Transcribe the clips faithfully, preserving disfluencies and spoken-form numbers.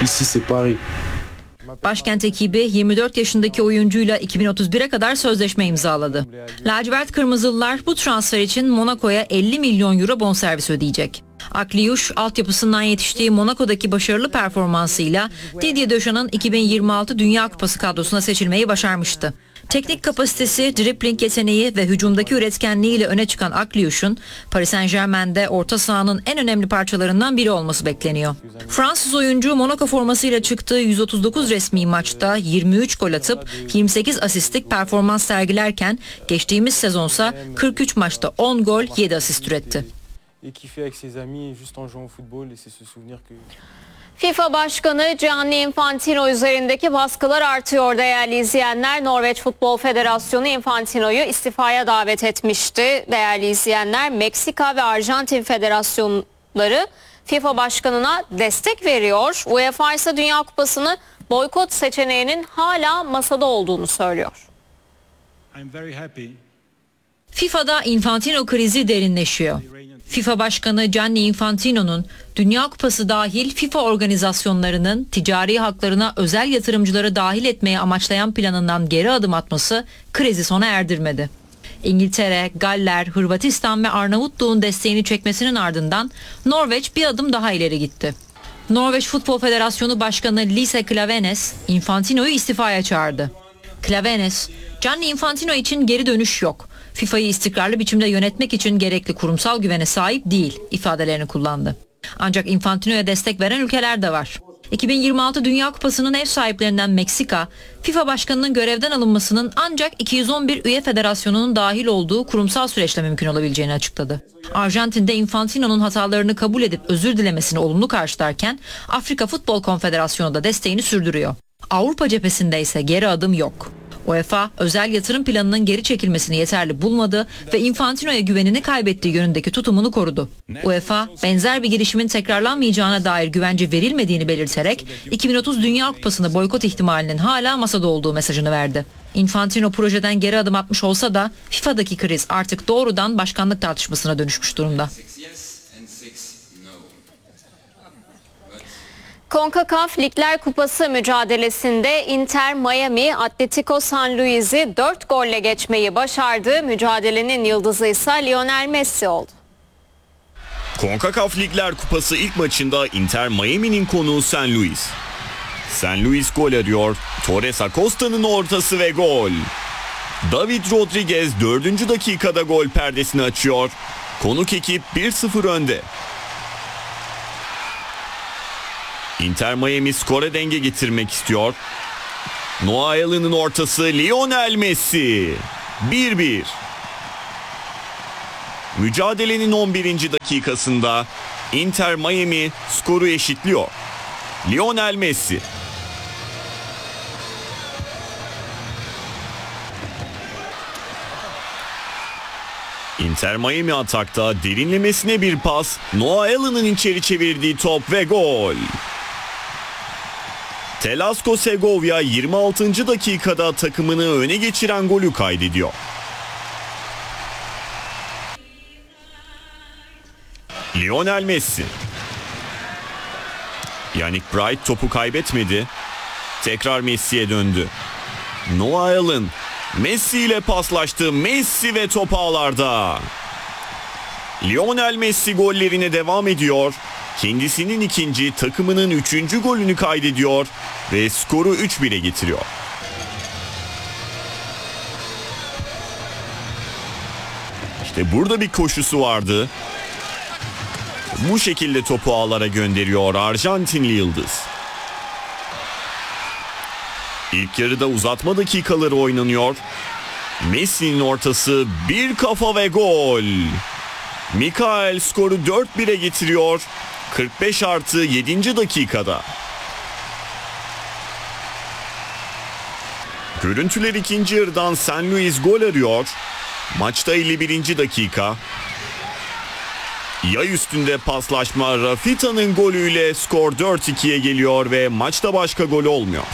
Ici c'est Paris. Başkent ekibi yirmi dört yaşındaki oyuncuyla iki bin otuz bire kadar sözleşme imzaladı. Lacivert Kırmızılılar bu transfer için Monaco'ya elli milyon euro bonservis ödeyecek. Akliuş, altyapısından yetiştiği Monaco'daki başarılı performansıyla Didier Deschamps' iki bin yirmi altı Dünya Kupası kadrosuna seçilmeyi başarmıştı. Teknik kapasitesi, dribling yeteneği ve hücumdaki üretkenliğiyle öne çıkan Akliuş'un Paris Saint-Germain'de orta sahanın en önemli parçalarından biri olması bekleniyor. Fransız oyuncu Monaco formasıyla çıktığı yüz otuz dokuz resmi maçta yirmi üç gol atıp yirmi sekiz asistlik performans sergilerken geçtiğimiz sezonsa kırk üç maçta on gol yedi asist üretti. FIFA Başkanı Gianni Infantino üzerindeki baskılar artıyor değerli izleyenler. Norveç Futbol Federasyonu Infantino'yu istifaya davet etmişti. Değerli izleyenler, Meksika ve Arjantin federasyonları FIFA Başkanı'na destek veriyor. UEFA ise Dünya Kupası'nı boykot seçeneğinin hala masada olduğunu söylüyor. FIFA'da Infantino krizi derinleşiyor. FIFA Başkanı Gianni Infantino'nun Dünya Kupası dahil FIFA organizasyonlarının ticari haklarına özel yatırımcıları dahil etmeye amaçlayan planından geri adım atması krizi sona erdirmedi. İngiltere, Galler, Hırvatistan ve Arnavutluğun desteğini çekmesinin ardından Norveç bir adım daha ileri gitti. Norveç Futbol Federasyonu Başkanı Lise Klaveness, Infantino'yu istifaya çağırdı. Klaveness, Gianni Infantino için geri dönüş yok. FIFA'yı istikrarlı biçimde yönetmek için gerekli kurumsal güvene sahip değil ifadelerini kullandı. Ancak Infantino'ya destek veren ülkeler de var. iki bin yirmi altı Dünya Kupası'nın ev sahiplerinden Meksika, FIFA Başkanı'nın görevden alınmasının ancak iki yüz on bir üye federasyonunun dahil olduğu kurumsal süreçle mümkün olabileceğini açıkladı. Arjantin'de Infantino'nun hatalarını kabul edip özür dilemesini olumlu karşılarken Afrika Futbol Konfederasyonu da desteğini sürdürüyor. Avrupa cephesinde ise geri adım yok. UEFA, özel yatırım planının geri çekilmesini yeterli bulmadı ve Infantino'ya güvenini kaybettiği yönündeki tutumunu korudu. UEFA, benzer bir girişimin tekrarlanmayacağına dair güvence verilmediğini belirterek iki bin otuz Dünya Kupası'nı boykot ihtimalinin hala masada olduğu mesajını verdi. Infantino projeden geri adım atmış olsa da FIFA'daki kriz artık doğrudan başkanlık tartışmasına dönüşmüş durumda. CONCACAF Ligler Kupası mücadelesinde Inter Miami Atletico San Luis'i dört golle geçmeyi başardı. Mücadelenin yıldızı ise Lionel Messi oldu. CONCACAF Ligler Kupası ilk maçında Inter Miami'nin konuğu San Luis. San Luis gol arıyor. Torres Acosta'nın ortası ve gol. David Rodriguez dördüncü dakikada gol perdesini açıyor. Konuk ekip bir sıfır önde. Inter Miami skora denge getirmek istiyor. Noah Allen'ın ortası, Lionel Messi. bir bir. Mücadelenin on birinci dakikasında Inter Miami skoru eşitliyor. Lionel Messi. Inter Miami atakta derinlemesine bir pas, Noah Allen'ın içeri çevirdiği top ve gol. Telasko Segovia yirmi altıncı dakikada takımını öne geçiren golü kaydediyor. Lionel Messi. Yannick Bright topu kaybetmedi. Tekrar Messi'ye döndü. Noah Allen Messi ile paslaştı. Messi ve top ağlarda. Lionel Messi gollerine devam ediyor. Kendisinin ikinci, takımının üçüncü golünü kaydediyor ve skoru üç bire getiriyor. İşte burada bir koşusu vardı. Bu şekilde topu ağlara gönderiyor Arjantinli yıldız. İlk yarıda uzatma dakikaları oynanıyor. Messi'nin ortası, bir kafa ve gol. Mikael skoru dört bire getiriyor. kırk beş artı yedinci dakikada. Görüntüler ikinci yarıdan San Luis gol arıyor. Maçta elli birinci dakika. Yay üstünde paslaşma, Rafita'nın golüyle skor dört ikiye geliyor ve maçta başka gol olmuyor.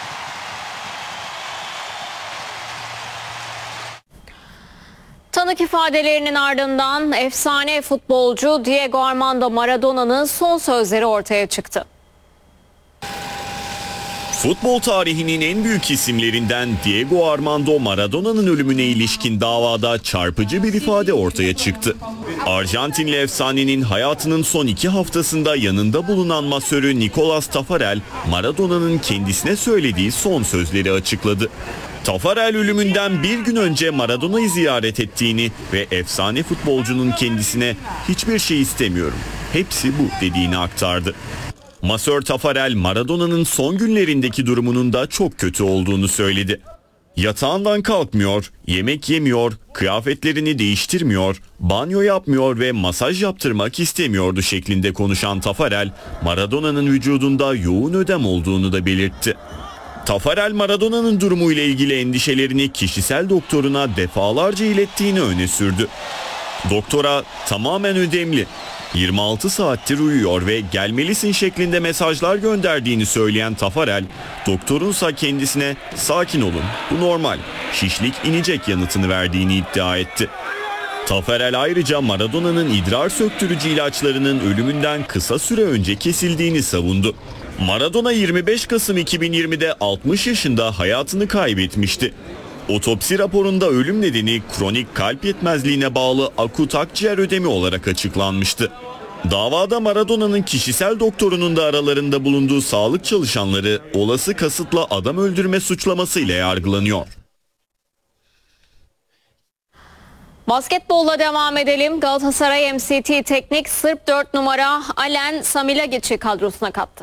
Tanık ifadelerinin ardından efsane futbolcu Diego Armando Maradona'nın son sözleri ortaya çıktı. Futbol tarihinin en büyük isimlerinden Diego Armando Maradona'nın ölümüne ilişkin davada çarpıcı bir ifade ortaya çıktı. Arjantinli efsanenin hayatının son iki haftasında yanında bulunan masörü Nicolas Taffarel, Maradona'nın kendisine söylediği son sözleri açıkladı. Taffarel ölümünden bir gün önce Maradona'yı ziyaret ettiğini ve efsane futbolcunun kendisine "hiçbir şey istemiyorum, hepsi bu" dediğini aktardı. Masör Taffarel, Maradona'nın son günlerindeki durumunun da çok kötü olduğunu söyledi. Yatağından kalkmıyor, yemek yemiyor, kıyafetlerini değiştirmiyor, banyo yapmıyor ve masaj yaptırmak istemiyordu şeklinde konuşan Taffarel, Maradona'nın vücudunda yoğun ödem olduğunu da belirtti. Taffarel, Maradona'nın durumuyla ilgili endişelerini kişisel doktoruna defalarca ilettiğini öne sürdü. Doktora "tamamen ödemli, yirmi altı saattir uyuyor ve gelmelisin" şeklinde mesajlar gönderdiğini söyleyen Taffarel, doktorunsa kendisine "sakin olun, bu normal, şişlik inecek" yanıtını verdiğini iddia etti. Taffarel ayrıca Maradona'nın idrar söktürücü ilaçlarının ölümünden kısa süre önce kesildiğini savundu. Maradona yirmi beş Kasım iki bin yirmide altmış yaşında hayatını kaybetmişti. Otopsi raporunda ölüm nedeni kronik kalp yetmezliğine bağlı akut akciğer ödemi olarak açıklanmıştı. Davada Maradona'nın kişisel doktorunun da aralarında bulunduğu sağlık çalışanları olası kasıtla adam öldürme suçlamasıyla yargılanıyor. Basketbolla devam edelim. Galatasaray M C T Teknik Sırp dört numara Alen Samilagic'i kadrosuna kattı.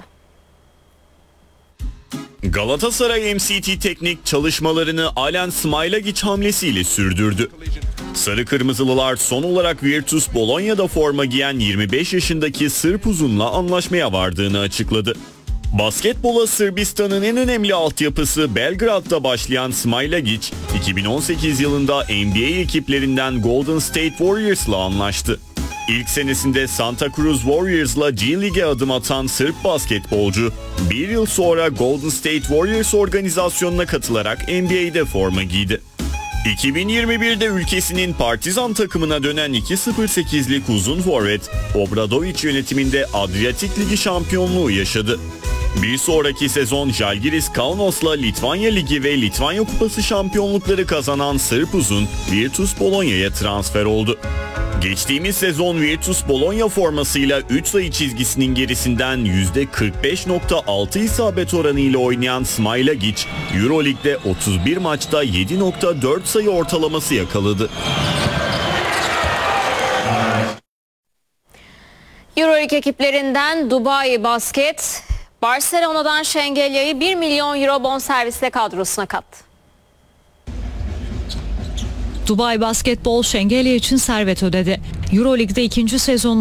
Galatasaray M C T Teknik çalışmalarını Alen Smilagic hamlesiyle sürdürdü. Sarı Kırmızılılar son olarak Virtus Bologna'da forma giyen yirmi beş yaşındaki Sırp uzunla anlaşmaya vardığını açıkladı. Basketbola Sırbistan'ın en önemli altyapısı Belgrad'da başlayan Smilagic, iki bin on sekiz yılında N B A ekiplerinden Golden State Warriors'la anlaştı. İlk senesinde Santa Cruz Warriors'la G League'e adım atan Sırp basketbolcu, bir yıl sonra Golden State Warriors organizasyonuna katılarak N B A'de forma giydi. iki bin yirmi birde ülkesinin Partizan takımına dönen iki sıfır sekizlik uzun forvet, Obradović yönetiminde Adriatik Ligi şampiyonluğu yaşadı. Bir sonraki sezon Žalgiris Kaunos'la Litvanya Ligi ve Litvanya Kupası şampiyonlukları kazanan Sırp uzun Virtus Bologna'ya transfer oldu. Geçtiğimiz sezon Virtus Bologna formasıyla üç sayı çizgisinin gerisinden yüzde kırk beş nokta altı isabet oranıyla oynayan Smilagic, Euroleague'de otuz bir maçta yedi nokta dört sayı ortalaması yakaladı. Euroleague ekiplerinden Dubai Basket, Barcelona'dan Şengelya'yı bir milyon euro bonservisle kadrosuna kattı. Dubai Basketbol Şengelya için servet ödedi. Euroleague'de ikinci sezon